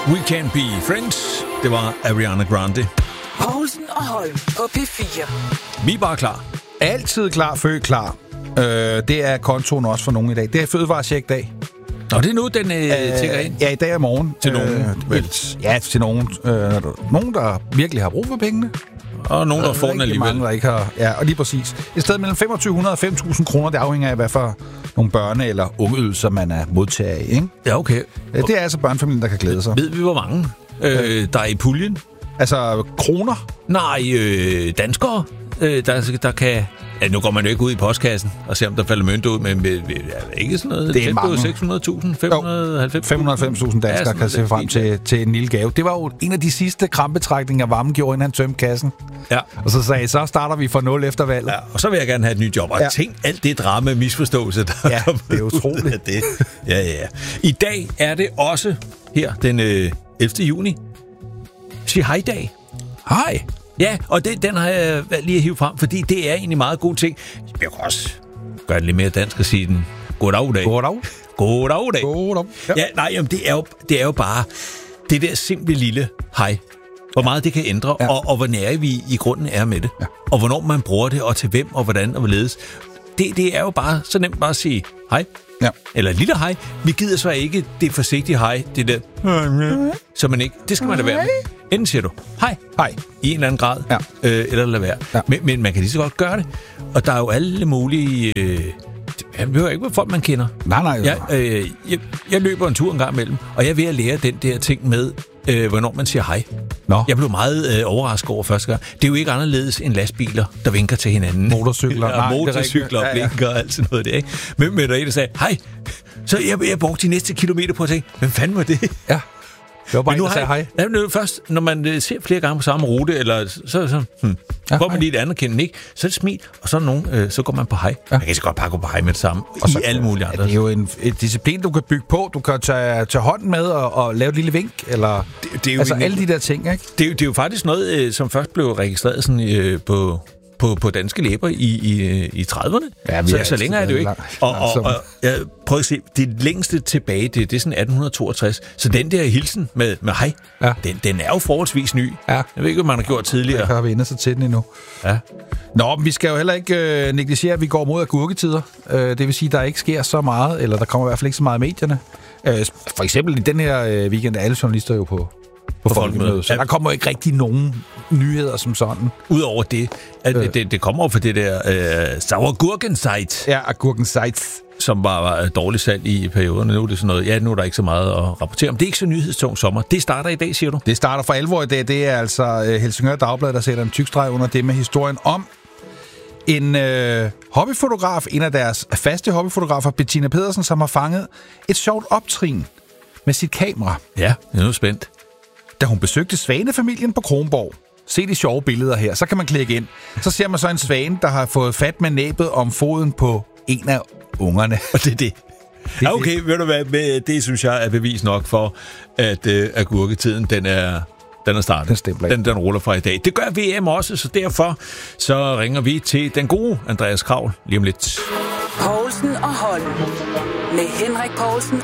We Can't Be Friends. Det var Ariana Grande. Poulsen og Holm på P4. Vi er bare klar. Altid klar, født klar. Det er kontoen også for nogen i dag. Det er fødevarecheck-dag. Og det er nu, den tækker ind? Ja, i dag og morgen. Til nogen? Ja, til nogen. Nogen, der virkelig har brug for pengene. Og nogen, der får den alligevel. Mange, der ikke har. Ja, og lige præcis. Et sted mellem 2.500 og 5.000 kroner, det afhænger af, hvad for nogle børne- eller ungeydelser, man er modtager af, ikke? Ja, okay. Det er altså børnefamilien, der kan glæde sig. Ved vi, hvor mange der er i puljen? Altså, kroner? Nej, danskere, der kan... Ja, nu går man jo ikke ud i postkassen og ser, om der falder mønt ud, men ikke sådan noget. Det er mange. 600.000, 590.000. 590.000 danskere kan se frem til en lille gave. Det var jo en af de sidste krampetrækninger, Varme gjorde, inden han tømte kassen. Ja. Og så sagde så starter vi fra 0 efter valget. Ja, og så vil jeg gerne have et nyt job. Og tænk alt det drama misforståelse, der er kommet det er utroligt. det. Ja. I dag er det også her, den 11. juni. Sig hej-dag. Hej. Ja, og den har jeg valgt lige at hive frem, fordi det er egentlig meget god ting. Jeg kan også gøre det lidt mere dansk og sige den. Goddag. Goddag. Ja, nej, jamen, det er jo bare det der simple lille hej. Hvor meget det kan ændre, og hvor nære vi i grunden er med det. Ja. Og hvornår man bruger det, og til hvem, og hvordan, og hvorledes. Det er jo bare så nemt bare at sige hej. Ja. Eller et lille hej. Vi gider så ikke det forsigtige hej, det der, så man ikke. Det skal man da være med. Enten siger du hej i en eller anden grad, eller lad være. Ja. Men man kan lige så godt gøre det. Og der er jo alle mulige... jeg behøver ikke være folk, man kender. Nej. Jeg løber en tur en gang imellem, og jeg er ved at lære den der ting med, hvornår man siger hej. Nå. Jeg blev meget overrasket over første gang. Det er jo ikke anderledes end lastbiler, der vinker til hinanden. Motorcykler. Motorcykler og blinker og alt sådan noget der, ikke? Men der er en, der sagde, hej. Så jeg brugte de næste kilometer på at tænke, hvem fanden var det? Ja. Det var bare en, der sagde hej. Ja, først, når man ser flere gange på samme rute, eller så får man lige et anerkendende, ikke? Så er det smil, og så er nogen, så går man på hej. Ja. Man kan så godt bare gå på hej med det samme, og så, i alle mulige andre. Det er jo en disciplin, du kan bygge på. Du kan tage hånden med og lave et lille vink, eller det er jo altså alle de der ting, ikke? Det er jo faktisk noget, som først blev registreret sådan, på danske læber i 30'erne. Ja, så længere er det jo ikke. Og jeg prøver at se, det længste tilbage, det er sådan 1862. Så den der hilsen med hej, den er jo forholdsvis ny. Ja. Jeg ved ikke, hvad man har gjort tidligere. Jeg har vi endet sig til den endnu. Ja. Nå, men vi skal jo heller ikke negligere, at vi går mod agurketider. Det vil sige, at der ikke sker så meget, eller der kommer i hvert fald ikke så meget i medierne. For eksempel i den her weekend er alle journalister jo på folkemødet. Så der kommer jo ikke rigtig nogen nyheder som sådan. Udover det, at det kommer over for det der Sauergurken-site. Ja, agurken-sites. Som var dårligt salg i perioderne. Nu er det sådan noget, nu er der ikke så meget at rapportere om. Det er ikke så nyhedstung sommer. Det starter i dag, siger du? Det starter for alvor i dag. Det er altså Helsingør Dagblad, der sætter en tykstreg under det med historien om en hobbyfotograf, en af deres faste hobbyfotografer, Bettina Pedersen, som har fanget et sjovt optrin med sit kamera. Ja, jeg er nu spændt. Da hun besøgte svanefamilien på Kronborg. Se de sjove billeder her, så kan man klikke ind. Så ser man så en svane, der har fået fat med næbet om foden på en af ungerne. Og det er det. Ja, okay, ved du hvad, det synes jeg er bevis nok for, at agurketiden, den er startet. Den ruller fra i dag. Det gør VM også, så derfor så ringer vi til den gode Andreas Kraul lige om lidt. Poulsen og Holm. Med Henrik Poulsen